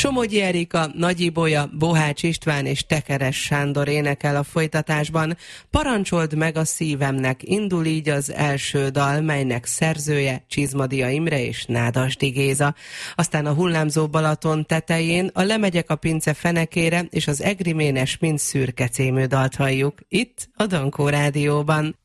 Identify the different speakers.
Speaker 1: Somogyi Erika, Nagy Ibolya, Bohács István és Tekeres Sándor énekel a folytatásban. Parancsold meg a szívemnek, indul így az első dal, melynek szerzője Csizmadia Imre és Nádasdy Géza. Aztán a hullámzó Balaton tetején a Lemegyek a pince fenekére és az Egri Ménes mind szürke című dalt halljuk itt a Dankó Rádióban.